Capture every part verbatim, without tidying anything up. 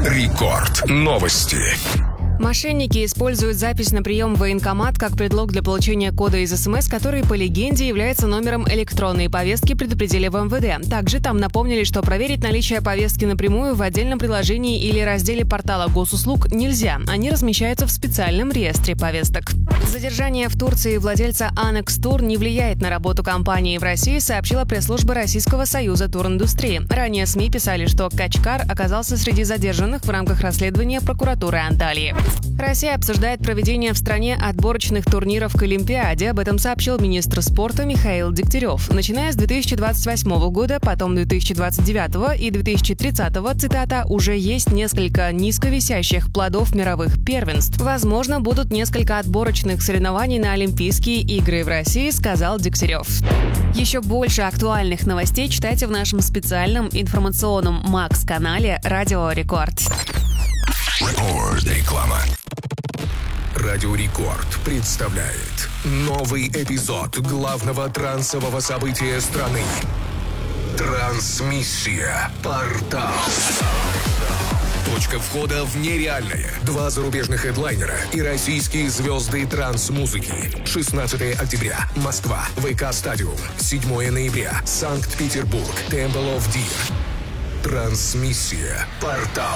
Рекорд. Новости. Мошенники используют запись на прием в военкомат как предлог для получения кода из СМС, который, по легенде, является номером электронной повестки, предупредили в эм вэ дэ. Также там напомнили, что проверить наличие повестки напрямую в отдельном приложении или разделе портала госуслуг нельзя. Они размещаются в специальном реестре повесток. Задержание в Турции владельца Анекс Тур не влияет на работу компании в России, сообщила пресс-служба Российского союза туриндустрии. Ранее СМИ писали, что Качкар оказался среди задержанных в рамках расследования прокуратуры Анталии. Россия обсуждает проведение в стране отборочных турниров к Олимпиаде. Об этом сообщил министр спорта Михаил Дегтярев. Начиная с две тысячи двадцать восьмого года, потом две тысячи двадцать девятого и две тысячи тридцатого, цитата, «уже есть несколько низковисящих плодов мировых первенств. Возможно, будут несколько отборочных соревнований на Олимпийские игры в России», сказал Дегтярев. Еще больше актуальных новостей читайте в нашем специальном информационном Макс-канале «Радио Рекорд». Рекорд. Реклама. Радио Рекорд представляет новый эпизод главного трансового события страны. Трансмиссия. Портал. Точка входа в нереальное. Два зарубежных хедлайнера и российские звезды транс-музыки. шестнадцатого октября. Москва. ВК Стадиум. седьмого ноября. Санкт-Петербург. Temple of Deer. Трансмиссия. Портал.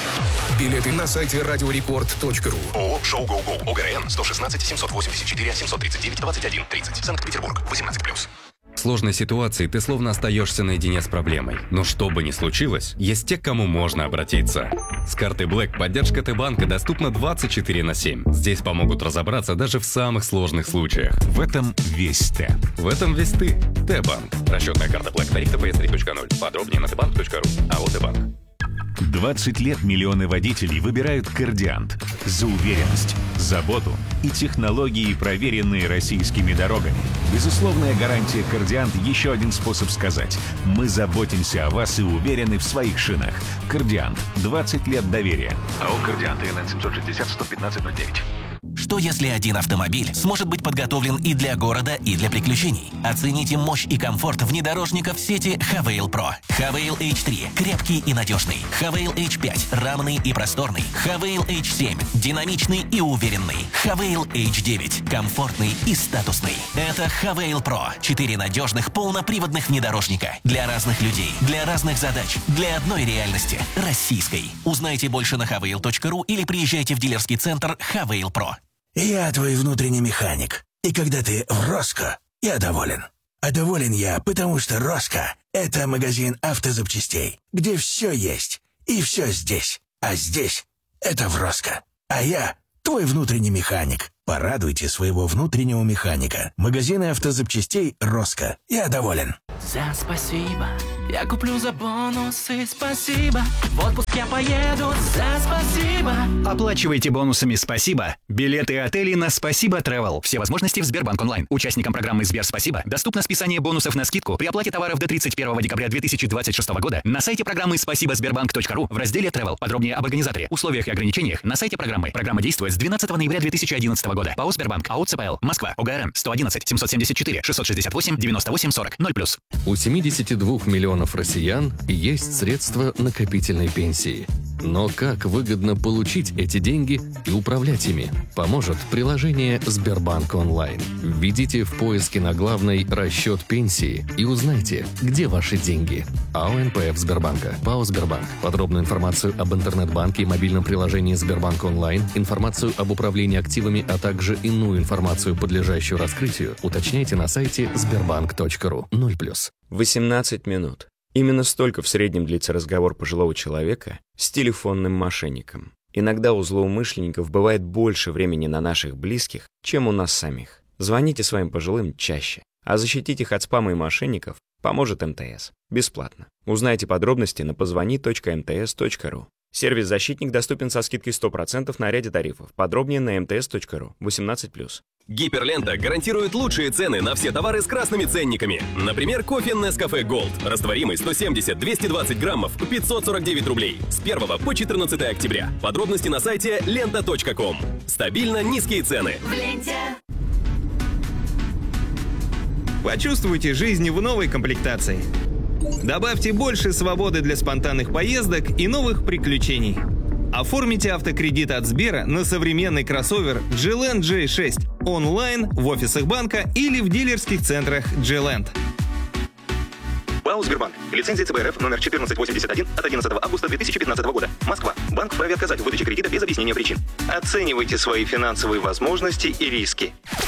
Билеты на сайте радиорекорд точка ру. ООО «Шоу Гоу Гоу». ОГРН сто шестнадцать семьсот восемьдесят четыре семьсот тридцать девять двадцать один тридцать. Санкт-Петербург. восемнадцать плюс. В сложной ситуации ты словно остаешься наедине с проблемой. Но что бы ни случилось, есть те, к кому можно обратиться. С картой Black поддержка Т-банка доступна двадцать четыре на семь. Здесь помогут разобраться даже в самых сложных случаях. В этом весь Т. В этом весь ты. Т-банк. Расчетная карта Black. Тариф тэ пэ эс три точка ноль. Подробнее на тэ банк точка ру. АО Т-банк. двадцать лет миллионы водителей выбирают Кордиант за уверенность, заботу и технологии, проверенные российскими дорогами. Безусловная гарантия Кордиант – еще один способ сказать: мы заботимся о вас и уверены в своих шинах. Кордиант. двадцать лет доверия. АО «Кордиант», ИНН семьсот шестьдесят сто пятнадцать ноль девять. Что если один автомобиль сможет быть подготовлен и для города, и для приключений? Оцените мощь и комфорт внедорожников сети Хавейл Про. Хавейл эйч три – крепкий и надежный. Хавейл эйч пять – рамный и просторный. Хавейл эйч семь – динамичный и уверенный. Хавейл эйч девять – комфортный и статусный. Это Хавейл Про. Четыре надежных полноприводных внедорожника. Для разных людей, для разных задач, для одной реальности – российской. Узнайте больше на хавейл точка ру или приезжайте в дилерский центр Хавейл Про. Я твой внутренний механик. И когда ты в Роско, я доволен. А доволен я, потому что Роско – это магазин автозапчастей, где все есть. И все здесь. А здесь – это в Роско. А я твой внутренний механик. Порадуйте своего внутреннего механика. Магазины автозапчастей Роско. Я доволен. За спасибо. Я куплю за бонусы, спасибо. В отпуск я поеду, за спасибо. Оплачивайте бонусами «Спасибо» билеты и отели на «Спасибо Travel». Все возможности в Сбербанк онлайн. Участникам программы «Сбер Спасибо» доступно списание бонусов на скидку при оплате товаров до тридцать первого декабря две тысячи двадцать шестого года на сайте программы спасибо сбербанк точка ру в разделе Travel. Подробнее об организаторе, условиях и ограничениях на сайте программы. Программа действует с двенадцатого ноября две тысячи одиннадцатого года. ПАО «Сбербанк», АО ЦПЛ, Москва, ОГРН сто одиннадцать семьсот семьдесят четыре шестьсот шестьдесят восемь девяносто восемь сорок ноль плюс. У семидесяти двух миллионов россиян есть средства накопительной пенсии. Но как выгодно получить эти деньги и управлять ими? Поможет приложение «Сбербанк онлайн». Введите в поиске на главной «Расчет пенсии» и узнайте, где ваши деньги. АО эн пэ эф Сбербанка, ПАО «Сбербанк». Подробную информацию об интернет-банке и мобильном приложении «Сбербанк онлайн», информацию об управлении активами, а также иную информацию, подлежащую раскрытию, уточняйте на сайте сбербанк точка ру. ноль плюс. восемнадцать минут. Именно столько в среднем длится разговор пожилого человека с телефонным мошенником. Иногда у злоумышленников бывает больше времени на наших близких, чем у нас самих. Звоните своим пожилым чаще, а защитить их от спама и мошенников поможет эм тэ эс. Бесплатно. Узнайте подробности на позвони точка эм тэ эс точка ру. Сервис «Защитник» доступен со скидкой сто процентов на ряде тарифов. Подробнее на эм тэ эс точка ру. восемнадцать плюс. Гиперлента гарантирует лучшие цены на все товары с красными ценниками. Например, кофе Nescafe Gold. Растворимый сто семьдесят двести двадцать граммов, пятьсот сорок девять рублей. С первого по четырнадцатое октября. Подробности на сайте лента точка ком. Стабильно низкие цены. В ленте. Почувствуйте жизнь в новой комплектации. Добавьте больше свободы для спонтанных поездок и новых приключений. Оформите автокредит от Сбера на современный кроссовер джи эл энд джей шесть онлайн, в офисах банка или в дилерских центрах джи эл энд. ПАО «Сбербанк». Лицензия цэ бэ эр эф номер четырнадцать восемьдесят один от одиннадцатого августа две тысячи пятнадцатого года. Москва. Банк вправе отказать в выдаче кредита без объяснения причин. Оценивайте свои финансовые возможности и риски.